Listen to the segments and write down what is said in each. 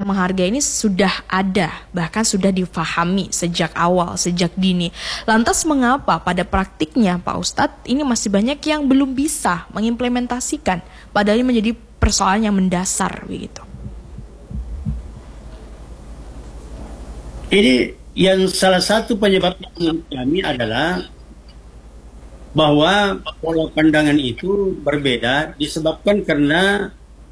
menghargai ini sudah ada, bahkan sudah difahami sejak awal, sejak dini. Lantas mengapa pada praktiknya Pak Ustadz ini masih banyak yang belum bisa mengimplementasikan, padahal ini menjadi persoalan yang mendasar begitu? Ini yang salah satu penyebabnya menurut kami adalah bahwa pola pandangan itu berbeda disebabkan karena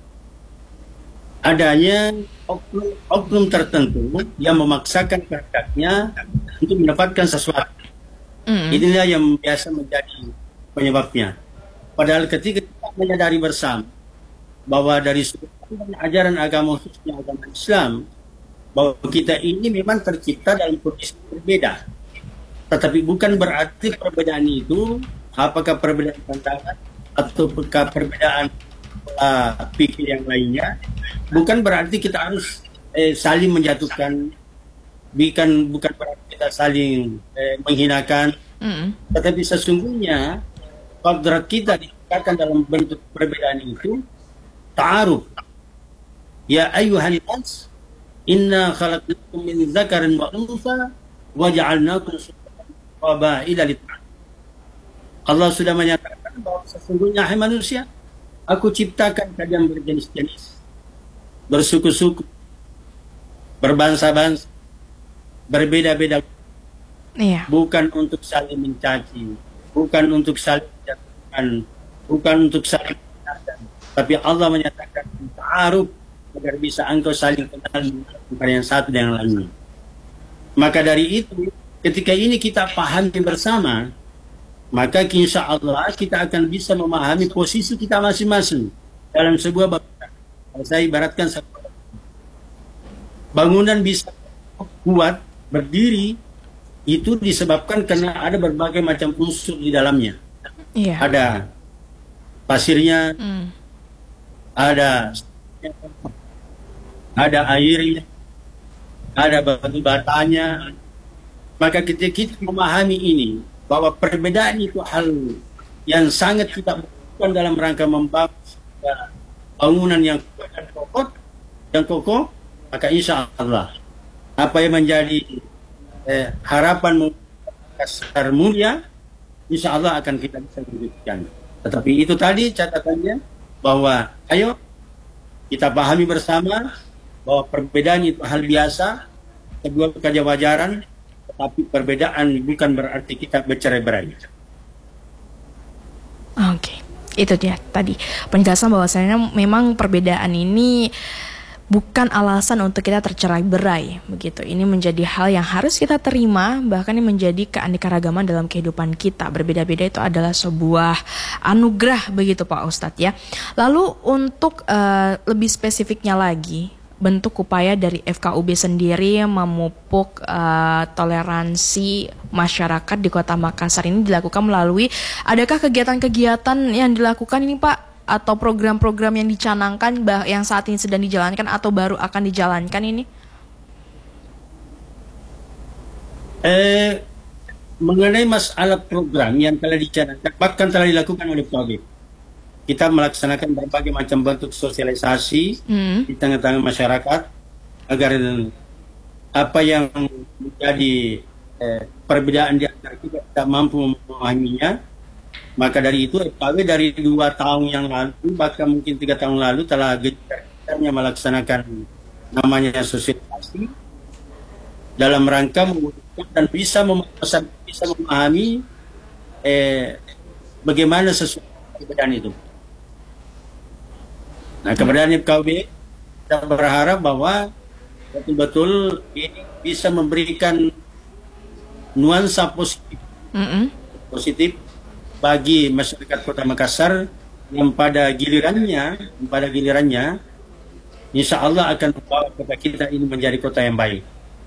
adanya oknum tertentu yang memaksakan kehendaknya untuk mendapatkan sesuatu. Inilah yang biasa menjadi penyebabnya. Padahal ketika kita menyadari bersama bahwa dari sudut pandang ajaran agama khususnya agama Islam, bahwa kita ini memang tercipta dalam kondisi berbeda. Tetapi bukan berarti perbedaan itu, apakah perbedaan pandangan atau perbedaan pikir yang lainnya, bukan berarti kita harus saling menjatuhkan, bukan berarti kita saling menghinakan, tetapi sesungguhnya kodrat kita diciptakan dalam bentuk perbedaan itu ta'aruf. Ya ayyuhan nas, inna khalaqnakum min dzakarin wa untha wa ja'alnakum syu'uban wa qabaila lita'arafu. Allah sudah menyatakan bahwa sesungguhnya hai manusia, aku ciptakan kalian berjenis-jenis, bersuku-suku, berbangsa-bangsa, berbeda-beda. Bukan untuk saling mencaci, bukan untuk saling menjatuhkan, bukan untuk saling menjatuhkan. Tapi Allah menyatakan ta'aruf agar bisa engkau saling kenal antara yang satu dan yang lain. Maka dari itu, ketika ini kita pahami bersama, maka insya Allah kita akan bisa memahami posisi kita masing-masing dalam sebuah bangunan. Kalau saya ibaratkan bangunan bisa kuat berdiri itu disebabkan karena ada berbagai macam unsur di dalamnya. Ada pasirnya, ada airnya, ada batu batanya. Maka ketika kita memahami ini, bahwa perbedaan itu hal yang sangat kita butuhkan dalam rangka membangun bangunan yang kokoh, maka insya Allah apa yang menjadi harapan dasar mulia, insya Allah akan kita bisa wujudkan. Tetapi itu tadi catatannya bahwa ayo kita pahami bersama bahwa perbedaan itu hal biasa, kedua kewajaran. Tapi perbedaan bukan berarti kita bercerai-berai. Oke, itu dia tadi penjelasan bahwasanya memang perbedaan ini bukan alasan untuk kita tercerai-berai, begitu. Ini menjadi hal yang harus kita terima, bahkan ini menjadi keanekaragaman dalam kehidupan kita. Berbeda-beda itu adalah sebuah anugerah, begitu Pak Ustadz ya. Lalu untuk lebih spesifiknya lagi, bentuk upaya dari FKUB sendiri memupuk toleransi masyarakat di Kota Makassar ini dilakukan melalui, adakah kegiatan-kegiatan yang dilakukan ini Pak, atau program-program yang dicanangkan yang saat ini sedang dijalankan atau baru akan dijalankan ini? Mengenai masalah program yang telah dicanangkan bahkan telah dilakukan oleh FKUB, kita melaksanakan berbagai macam bentuk sosialisasi di tengah-tengah masyarakat agar apa yang menjadi perbedaan di antara kita mampu memahaminya. Maka dari itu FKW dari 2 tahun yang lalu, bahkan mungkin 3 tahun lalu telah gencarnya melaksanakan namanya sosialisasi dalam rangka mewujudkan dan bisa memahami bagaimana sesuatu perbedaan itu. Nah, keberadaan FKUB kita berharap bahwa betul-betul ini bisa memberikan nuansa positif bagi masyarakat Kota Makassar yang pada gilirannya insya Allah akan membawa kota kita ini menjadi kota yang baik.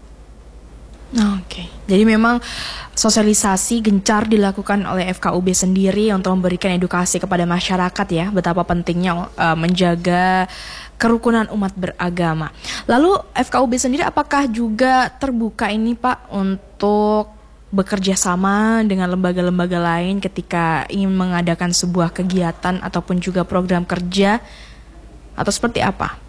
Oke, jadi memang sosialisasi gencar dilakukan oleh FKUB sendiri untuk memberikan edukasi kepada masyarakat ya, betapa pentingnya menjaga kerukunan umat beragama. Lalu FKUB sendiri apakah juga terbuka ini Pak untuk bekerja sama dengan lembaga-lembaga lain ketika ingin mengadakan sebuah kegiatan ataupun juga program kerja, atau seperti apa?